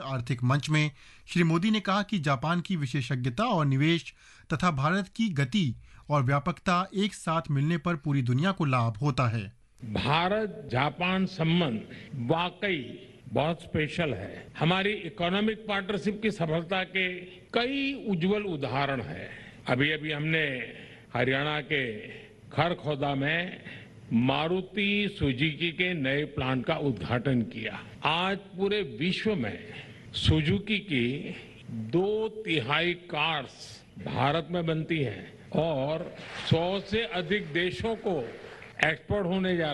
आर्थिक मंच में श्री मोदी ने कहा कि जापान की विशेषज्ञता और निवेश तथा भारत की गति और व्यापकता एक साथ मिलने पर पूरी दुनिया को लाभ होता है। भारत जापान संबंध वाकई बहुत स्पेशल है। हमारी इकोनॉमिक पार्टनरशिप की सफलता के कई उज्जवल उदाहरण हैं। अभी अभी हमने हरियाणा के खरखौदा में मारुति सुजुकी के नए प्लांट का उद्घाटन किया। आज पूरे विश्व में सुजुकी की 2/3 कार्स भारत में बनती हैं और 100 से अधिक देशों को एक्सपोर्ट होने जा